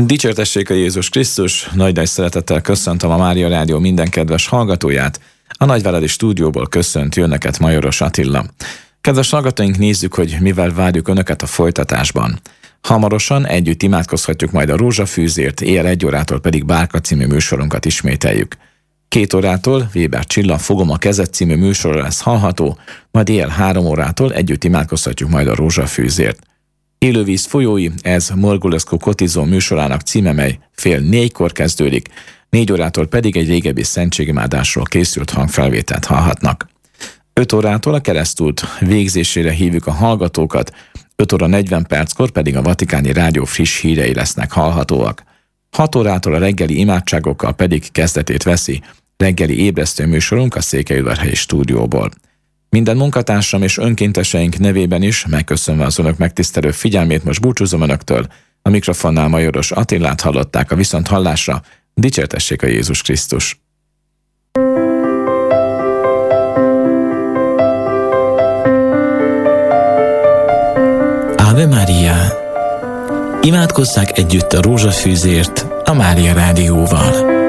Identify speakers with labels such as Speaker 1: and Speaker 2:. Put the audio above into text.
Speaker 1: Dicsértessék a Jézus Krisztus, nagy szeretettel köszöntöm a Mária Rádió minden kedves hallgatóját. A Nagyváradi stúdióból köszönti Önöket Majoros Attila. Kedves hallgatóink, nézzük, hogy mivel várjuk Önöket a folytatásban. Hamarosan együtt imádkozhatjuk majd a Rózsafűzért, éjjel 1 órától pedig Bárka című műsorunkat ismételjük. 2 órától Weber Csilla Fogom a kezed című műsorra lesz hallható, majd éjjel 3 órától együtt imádkozhatjuk majd a Rózsafűzért. Élővíz folyói, ez Morgulescu Kotizó műsorának címe, mely 3:30 kezdődik, 4 órától pedig egy régebbi szentségimádásról készült hangfelvételt hallhatnak. 5 órától a keresztút végzésére hívjuk a hallgatókat, 5 óra 40 perckor pedig a Vatikáni Rádió friss hírei lesznek hallhatóak. 6 órától a reggeli imádságokkal pedig kezdetét veszi reggeli ébresztő műsorunk a Székelyudvarhelyi stúdióból. Minden munkatársam és önkénteseink nevében is megköszönve az Önök megtisztelő figyelmét most búcsúzom Önöktől. A mikrofonnál Majoros Attilát hallották, a viszonthallásra. Dicsértessék a Jézus Krisztus!
Speaker 2: Ave Maria! Imádkozzák együtt a Rózsafűzért a Mária Rádióval.